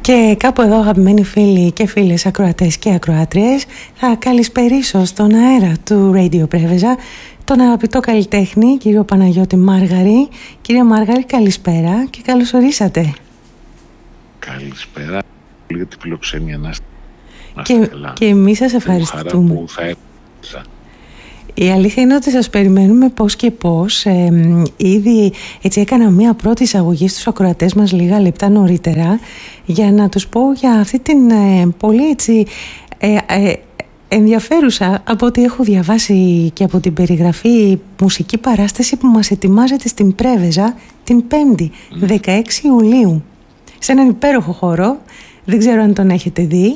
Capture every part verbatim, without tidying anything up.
Και κάπου εδώ, αγαπημένοι φίλοι και φίλες ακροατές και ακροάτριες, θα καλησπερίσω στον αέρα του Radio Πρέβεζα τον αγαπητό καλλιτέχνη κύριο Παναγιώτη Μάργαρη. Κύριε Μάργαρη, καλησπέρα και καλώς ορίσατε. Καλησπέρα για την φιλοξενία να είστε και, και εμείς σας ευχαριστούμε. Που θα έπαιζα. Η αλήθεια είναι ότι σας περιμένουμε πώς και πώς. Ε, ήδη έτσι έκανα μία πρώτη εισαγωγή στους ακροατές μας λίγα λεπτά νωρίτερα για να τους πω για αυτή την ε, πολύ έτσι ε, ε, ενδιαφέρουσα, από ό,τι έχω διαβάσει και από την περιγραφή, μουσική παράσταση που μας ετοιμάζεται στην Πρέβεζα την πέμπτη, mm. δεκαέξι Ιουλίου, σε έναν υπέροχο χώρο. Δεν ξέρω αν τον έχετε δει.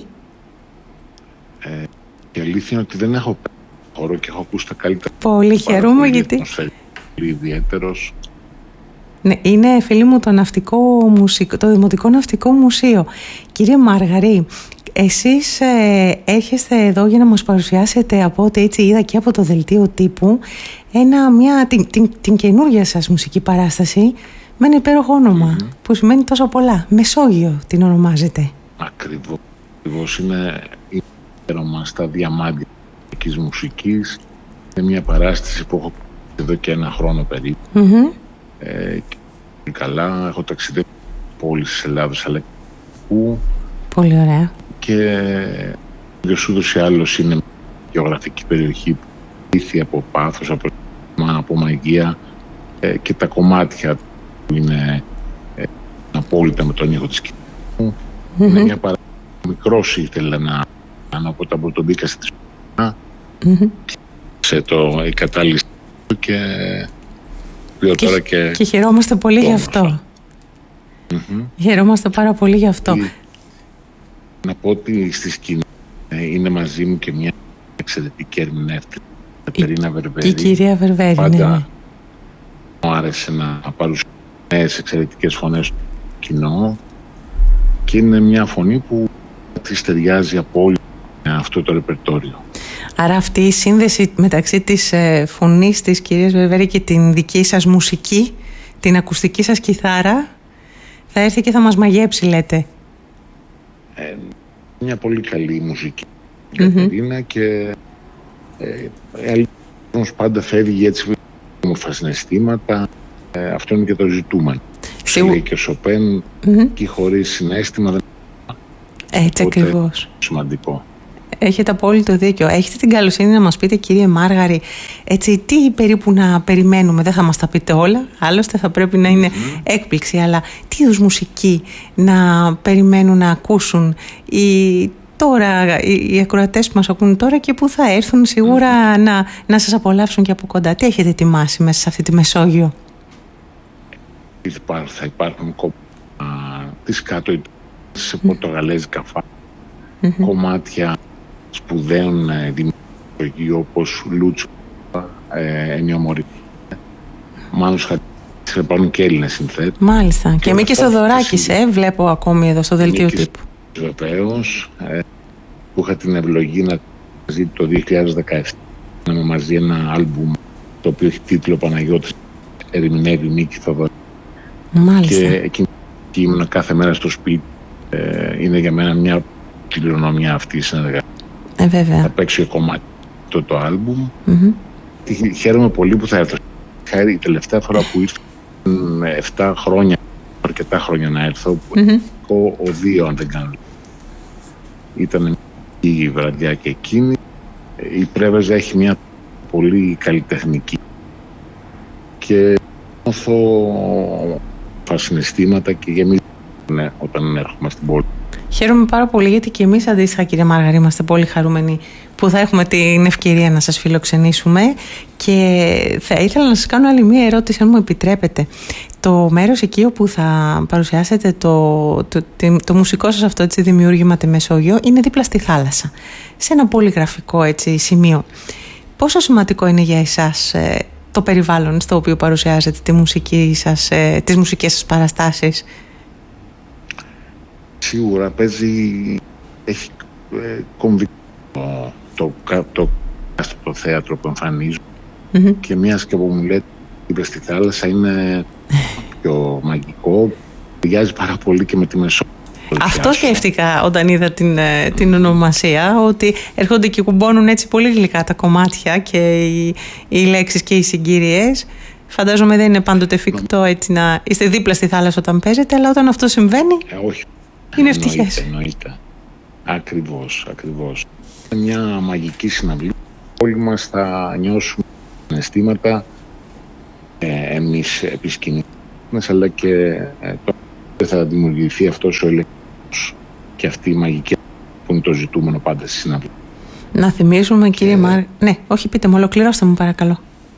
Ε, η αλήθεια είναι ότι δεν έχω χώρο και έχω ακούσει τα καλύτερα. Πολύ χαίρομαι γιατί... Πολύ ιδιαίτερος. Ναι, είναι, φίλοι μου, το, ναυτικό μουσικό, το Δημοτικό Ναυτικό Μουσείο. Κύριε Μάργαρη, εσείς ε, έρχεστε εδώ για να μας παρουσιάσετε, από ό,τι έτσι είδα και από το δελτίο τύπου, ένα, μια, την, την, την καινούργια σας μουσική παράσταση με ένα υπέροχο όνομα, mm-hmm. που σημαίνει τόσο πολλά. Μεσόγειο την ονομάζετε. Ακριβώς. Ακριβώς είναι η έρωμα στα διαμάντια της μουσικής. Είναι μια παράσταση που έχω εδώ και ένα χρόνο περίπου. Mm-hmm. Ε, και καλά, έχω ταξιδέψει πόλεις της Ελλάδας αλλά και που. Πολύ ωραία. Και ούτως ή άλλως είναι μια γεωγραφική περιοχή που ήθη από πάθος, από μάνα, από μαγεία, ε, και τα κομμάτια που είναι ε, απόλυτα με τον ήχο της κοινής μου. Mm-hmm. Είναι μια παράσταση μικρός ήθελα να κάνω, οπότε από τον μπήκα στη σφαίρα mm-hmm. σε το η κατάλυση και και, τώρα και, και χαιρόμαστε πολύ γι' αυτό. Mm-hmm. Χαιρόμαστε πάρα πολύ γι' αυτό. Και, να πω ότι στη σκηνή είναι μαζί μου και μια εξαιρετική ερμηνεύτρια, η Κατερίνα Βερβέρη. Η κυρία Βερβέρη, πάντα ναι. Μου άρεσε να παρουσιάσει νέες εξαιρετικές φωνές στο κοινό και είναι μια φωνή που της ταιριάζει απόλυτα με αυτό το ρεπερτόριο. Άρα αυτή η σύνδεση μεταξύ της ε, φωνής της κυρίας Βερβέρη και την δική σας μουσική, την ακουστική σας κιθάρα, θα έρθει και θα μας μαγέψει, λέτε. Ε, μια πολύ καλή μουσική η mm-hmm. Κατερίνα και ε, ε, πάντα φεύγει έτσι με όμορφα συναισθήματα. Ε, αυτό είναι και το ζητούμενο. Σίγου... Λέει και ο Σοπέν mm-hmm. και χωρίς συναίσθημα δεν είναι. Έτσι ακριβώς. Σημαντικό. Έχετε απόλυτο δίκιο. Έχετε την καλοσύνη να μας πείτε, κύριε Μάργαρη, έτσι, τι περίπου να περιμένουμε? Δεν θα μας τα πείτε όλα, άλλωστε θα πρέπει να είναι mm-hmm. έκπληξη, αλλά τι είδους μουσική να περιμένουν να ακούσουν οι, τώρα, οι, οι ακροατές που μας ακούν τώρα και που θα έρθουν σίγουρα mm-hmm. να, να σας απολαύσουν και από κοντά? Τι έχετε ετοιμάσει μέσα σε αυτή τη Μεσόγειο? Θα υπάρχουν κομμάτια της κάτω σε πορτογαλέζικα φάρ, mm-hmm. κομμάτια σπουδαίων δημιουργών όπως Λούτσο, ε, Ενιό Μωρή, Μάνος Χατζης, υπάρχουν και Έλληνες συνθέτες. Μάλιστα. Και, και Μίκης Θοδωράκης, ε, βλέπω ακόμη εδώ στο δελτίο τύπου. Βεβαίως, ε, που είχα την ευλογία να ζει το δύο χιλιάδες δεκαεπτά να με μαζί ένα άλμπουμ το οποίο έχει τίτλο Παναγιώτης ερμηνεύει Μίκη Θοδωράκη. Μάλιστα. Και εκεί ήμουν κάθε μέρα στο σπίτι. Ε, είναι για μένα μια κληρονομιά αυτή η συνεργασία. Ε, βέβαια. Θα παίξει κομμάτι το, το άλμπουμ. Mm-hmm. Χαίρομαι πολύ που θα έρθω. Η τελευταία φορά που ήρθα εφτά χρόνια, αρκετά χρόνια να έρθω, mm-hmm. ο, ο δύο αν δεν κάνω. Ήταν η βραδιά και εκείνη. Η Πρέβεζα έχει μια πολύ καλλιτεχνική και νιώθω συναισθήματα και γεμίζω ναι, όταν έρχομαι στην πόλη. Χαίρομαι πάρα πολύ, γιατί και εμείς αντίστοιχα, κύριε Μάργαρη, είμαστε πολύ χαρούμενοι που θα έχουμε την ευκαιρία να σας φιλοξενήσουμε. Και θα ήθελα να σας κάνω άλλη μία ερώτηση, αν μου επιτρέπετε. Το μέρος εκεί όπου θα παρουσιάσετε το, το, το, το μουσικό σας αυτό, έτσι, δημιούργημα, τη Μεσόγειο, είναι δίπλα στη θάλασσα, σε ένα πολύ γραφικό, έτσι, σημείο. Πόσο σημαντικό είναι για εσάς ε, το περιβάλλον στο οποίο παρουσιάζετε τη μουσική σας, ε, τις μουσικές σας παραστάσεις? Σίγουρα παίζει, έχει ε, κομβικό το, το, το, το θέατρο που εμφανίζω mm-hmm. και μιας και που μου λέτε είπε στη θάλασσα είναι πιο μαγικό, ταιριάζει πάρα πολύ και με τη Μεσόγειο. Αυτό σκέφτηκα όταν είδα την, την ονομασία, ότι έρχονται και κουμπώνουν έτσι πολύ γλυκά τα κομμάτια και οι, οι λέξεις και οι συγκύριες. Φαντάζομαι δεν είναι πάντοτε εφικτό έτσι να είστε δίπλα στη θάλασσα όταν παίζετε, αλλά όταν αυτό συμβαίνει, ε, όχι. είναι ευτυχές. Εννοείται, εννοείται. Ακριβώς, ακριβώς. Είναι μια μαγική συναυλία. Όλοι μας θα νιώσουμε αισθήματα, ε, εμείς επί σκηνής, αλλά και ε, το, θα δημιουργηθεί αυτός ο ελεγχός και αυτή η μαγική που είναι το ζητούμενο πάντα στη συναυλία. Να θυμίσουμε, και... κύριε Μάρ... Ναι, όχι, πείτε μου, ολοκληρώστε μου παρακαλώ.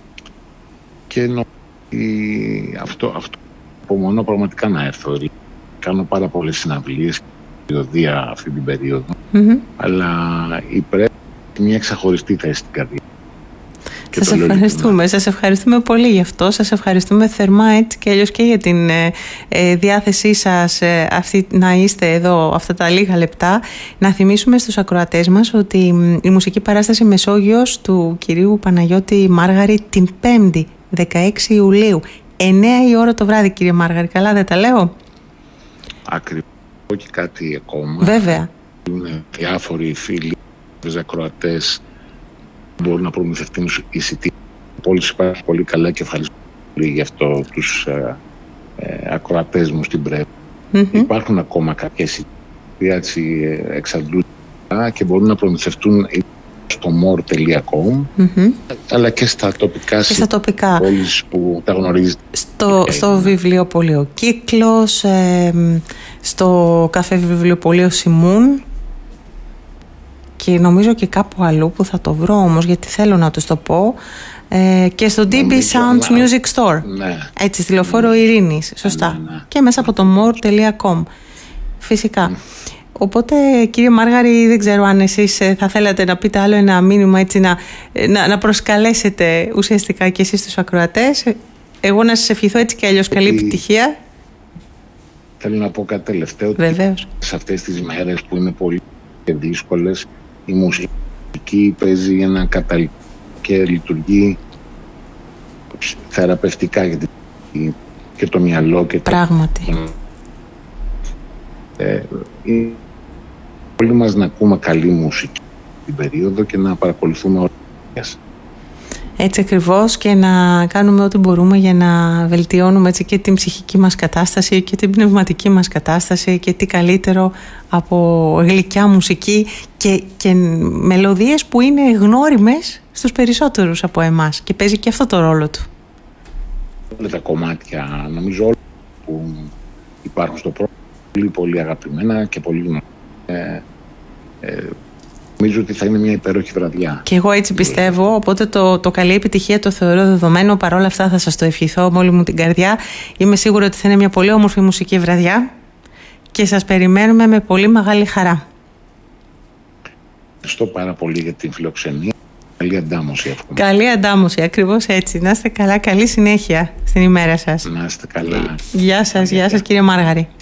Και νομίζω αυτό, αυτό απομονώ πραγματικά να έρθω. Κάνω πάρα πολλές συναυλίες περιοδία αυτή την περίοδο, mm-hmm. αλλά η πρέπει μια εξαχωριστή θέση στην καρδιά. Σας ευχαριστούμε, σας ευχαριστούμε πολύ γι' αυτό, σας ευχαριστούμε θερμά έτσι και αλλιώς και για την ε, ε, διάθεσή σας ε, αυτή, να είστε εδώ αυτά τα λίγα λεπτά. Να θυμίσουμε στους ακροατές μας ότι η μουσική παράσταση Μεσόγειος του κυρίου Παναγιώτη Μάργαρη την πέμπτη δεκαέξι Ιουλίου, εννιά η ώρα το βράδυ, κύριε Μάργαρη, καλά δεν τα λέω? Ακριβώς, και κάτι ακόμα. Βέβαια. Είναι διάφοροι φίλοι, ακροατές μπορούν να προμηθευτούν εισιτήρια. Πόλης υπάρχει πολύ καλά και ευχαριστώ πολύ γι' αυτό τους ε, ε, ακροατές μου στην Πρέβη. Mm-hmm. Υπάρχουν ακόμα κάποιες εισιτήρια εξαντλούν και μπορούν να προμηθευτούν στο more τελεία com mm-hmm. αλλά και στα τοπικά, και στα τοπικά. Πόλεις που τα γνωρίζετε. Στο, στο βιβλιοπωλείο Κύκλος, ε, στο καφέ βιβλιοπωλείο Σιμούν και νομίζω και κάπου αλλού που θα το βρω όμως, γιατί θέλω να τους το πω, ε, και στο ντι μπι Sounds Music Store, ναι. Έτσι, στη Λεωφόρο ναι. Ειρήνης, σωστά, ναι, ναι. Και μέσα από το more τελεία com φυσικά. Mm. Οπότε, κύριε Μάργαρη, δεν ξέρω αν εσείς θα θέλατε να πείτε άλλο ένα μήνυμα, έτσι, να, να, να προσκαλέσετε ουσιαστικά και εσείς τους ακροατές. Εγώ να σας ευχηθώ έτσι και αλλιώς καλή επιτυχία. Θέλω να πω κάτι τελευταίο. Βεβαίως. Σε αυτές τις μέρες που είναι πολύ δύσκολες, η μουσική παίζει ένα καταλήτη και λειτουργεί θεραπευτικά για την... και το μυαλό και πράγματι. Το... Ε, όλοι μας να ακούμε καλή μουσική την περίοδο και να παρακολουθούμε όλες. Έτσι ακριβώς, και να κάνουμε ό,τι μπορούμε για να βελτιώνουμε έτσι και την ψυχική μας κατάσταση και την πνευματική μας κατάσταση, και τι καλύτερο από γλυκιά μουσική και, και μελωδίες που είναι γνώριμες στους περισσότερους από εμάς, και παίζει και αυτό το ρόλο του. Όλα τα κομμάτια, νομίζω όλα που υπάρχουν στο πρόγραμμα, πολύ πολύ αγαπημένα και πολύ γνωστά. Ε, ε, Νομίζω ότι θα είναι μια υπέροχη βραδιά. Και εγώ έτσι πιστεύω, οπότε το, το καλή επιτυχία το θεωρώ δεδομένο. Παρ' όλα αυτά θα σας το ευχηθώ με όλη μου την καρδιά. Είμαι σίγουρη ότι θα είναι μια πολύ όμορφη μουσική βραδιά και σας περιμένουμε με πολύ μεγάλη χαρά. Ευχαριστώ πάρα πολύ για την φιλοξενία. Καλή αντάμωση εύχομαι. Καλή αντάμωση, ακριβώς έτσι. Να είστε καλά, καλή συνέχεια στην ημέρα σας. Να είστε καλά. Γεια σας, γεια σας κύριε Μάργαρη.